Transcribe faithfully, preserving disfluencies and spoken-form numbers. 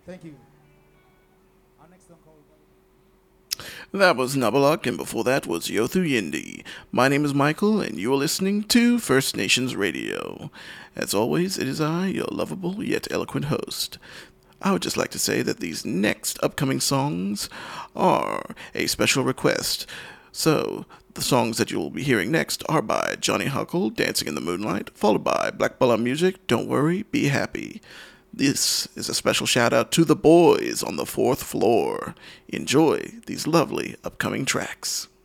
Thank you. Our next song called. That was Nabalak, and before that was Yothu Yindi. My name is Michael, and you are listening to First Nations Radio. As always, it is I, your lovable yet eloquent host. I would just like to say that these next upcoming songs are a special request. So, the songs that you will be hearing next are by Johnny Huckle, Dancing in the Moonlight, followed by Black Bala Music, Don't Worry, Be Happy. This is a special shout out to the boys on the fourth floor. Enjoy these lovely upcoming tracks.